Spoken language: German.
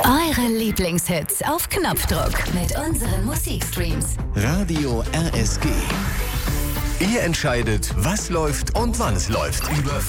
Eure Lieblingshits auf Knopfdruck mit unseren Musikstreams. Radio RSG. Ihr entscheidet, was läuft und wann es läuft. Über